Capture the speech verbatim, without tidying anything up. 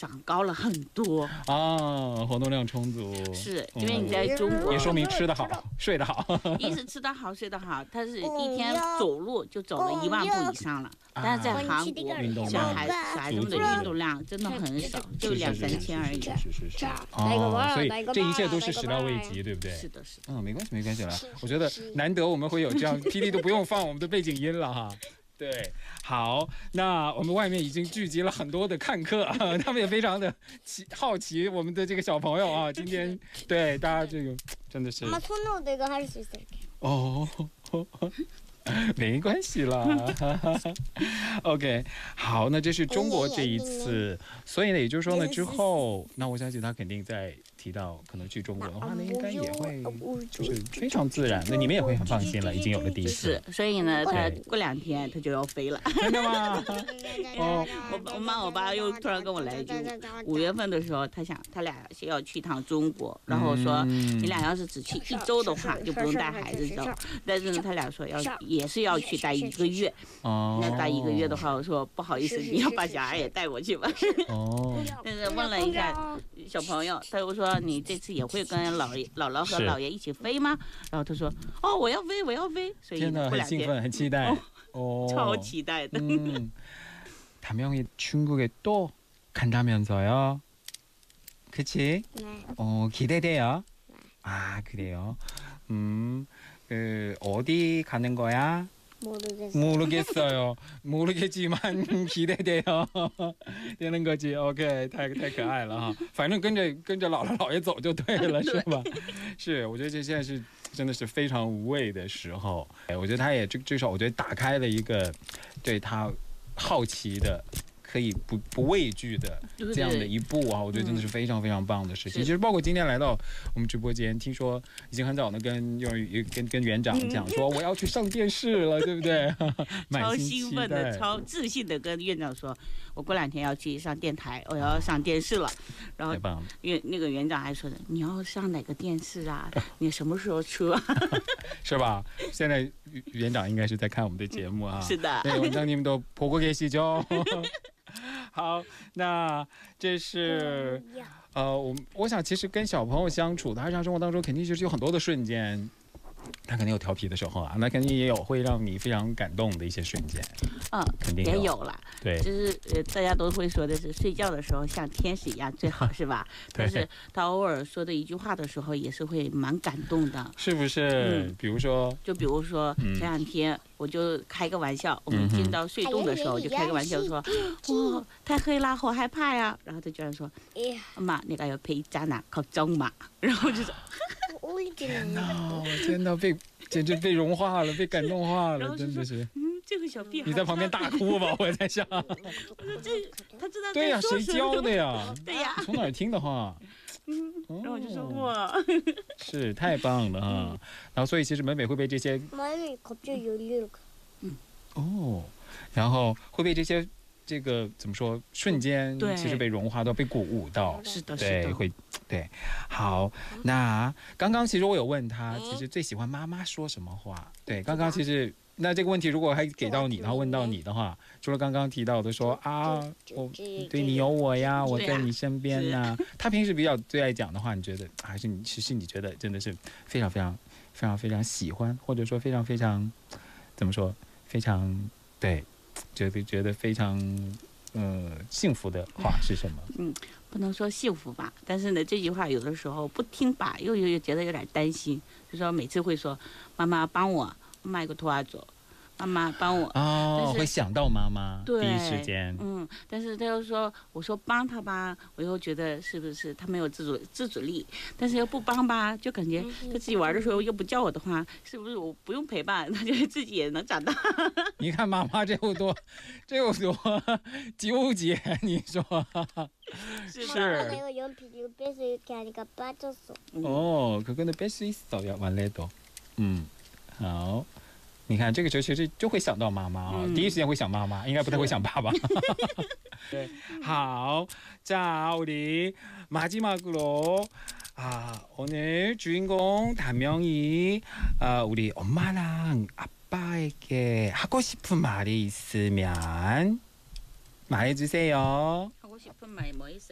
长高了很多啊，活动量充足。 是因为你在中国， 也说明吃得好，睡得好。 一是吃得好，睡得好，他是一天走路就走了一万步以上了。但是在韩国，小孩小孩子们的运动量真的很少，就两三千而已。 是是是。哦，所以这一切都是始料未及，对不对？ 是的，是的。 嗯，没关系，没关系了。我觉得难得我们会有这样，P D 都不用放我们的背景音了哈。对，好，那我们外面已经聚集了很多的看客啊，他们也非常的奇好奇我们的这个小朋友啊，今天对大家这个真的是。哦。没关系啦，OK， 好，那这是中国这一次，所以呢，也就是说呢，之后，那我相信他肯定在提到可能去中国的话呢，应该也会就是非常自然，那你们也会很放心了，已经有了第一次， 是，所以呢，他过两天他就要飞了， 真的吗？ 哦，我我妈我爸又突然跟我来一句，五月份的时候，他想他俩要去一趟中国，然后说你俩要是只去一周的话，就不用带孩子走，但是呢，他俩说要。也是要去待一个月，哦，那待一个月的话，我说不好意思，你要把小孩也带过去吧。哦，但是问了一下小朋友，他又说你这次也会跟姥爷、姥姥和姥爷一起飞吗？然后他说哦，我要飞，我要飞。所以天哪，很兴奋，很期待， 哦，超期待的。 嗯，다명이 중국에 또 간다면서요? 그치? 네. 어, 기대돼요? 네. 아, 그래요? 음. 그 어디 가는 거야? 모르겠어요. 모르겠어요. 모르겠지만 기대돼요. 되는 거지. OK， 太太可爱了哈。反正跟着跟着姥姥姥爷走就对了，是吧？是，我觉得这现在是真的是非常无畏的时候。哎，我觉得他也至至少我觉得打开了一个对他好奇的。可以不不畏惧的这样的一步啊，我觉得真的是非常非常棒的事情。其实包括今天来到我们直播间，听说已经很早的跟幼儿园跟跟园长讲说我要去上电视了，对不对？ 超兴奋的，超自信的跟院长说，我过两天要去上电台，我要上电视了。然后园那个园长还说的，你要上哪个电视啊？你什么时候出啊？ 是吧？现在园长应该是在看我们的节目啊。 是的。 对，원장님도 보고 계시죠？好，那这是呃，我我想其实跟小朋友相处的日常生活当中，肯定就是有很多的瞬间，他肯定有调皮的时候啊，那肯定也有会让你非常感动的一些瞬间。 嗯， 肯定也有了。 对， 就是呃，大家都会说的是睡觉的时候像天使一样最好，是吧？但是他偶尔说的一句话的时候，也是会蛮感动的， 是不是？嗯，比如说， 就比如说前两天我就开个玩笑，我们进到隧洞的时候就开个玩笑说，哇，太黑了，好害怕呀。然后他居然说，妈，那个要陪家呢，靠装嘛。然后就说， 天哪，天哪，被简直被融化了，被感动化了，真的是。 这个小屁孩， 你在旁边大哭吧，我在想。我说这他知道对呀，谁教的呀？ 对呀， 从哪儿听的话？ 嗯，然后我就说哇， 是太棒了啊！然后所以其实美美会被这些， 嗯， 哦，然后会被这些这个怎么说瞬间，其实被融化到，被鼓舞到， 是的， 对，会。对，好，那刚刚其实我有问他，其实最喜欢妈妈说什么话？对，刚刚其实那这个问题如果还给到你，然后问到你的话，除了刚刚提到的说啊，我对你有我呀，我在你身边呐，他平时比较最爱讲的话，你觉得还是你其实你觉得真的是非常非常非常非常喜欢，或者说非常非常怎么说，非常对，觉得觉得非常呃幸福的话是什么？ 嗯。不能说幸福吧，但是呢，这句话有的时候不听吧，又又觉得有点担心，就说每次会说妈妈帮我卖个拖拉走，妈妈帮我哦，会想到妈妈，第一时间， 嗯，但是他又说，我说帮他吧，我又觉得是不是他没有自主自主力，但是又不帮吧，就感觉他自己玩的时候又不叫我的话，是不是我不用陪伴，他就自己也能长大？ 你看妈妈这有多，这有多纠结，你说？ 是。 哦，그거는 뺄 수 있어요, 원래도.嗯，好。你看这个时候其实就会想到妈妈啊，嗯、第一时间会想妈妈，应该不太会想爸爸。对，好，자 우리 마지막으로 아 오늘 주인공 다명이 아, 우리 엄마랑 아빠에게 하고 싶은 말이 있으면 말해주세요. 하고 싶은 말이 뭐 있어?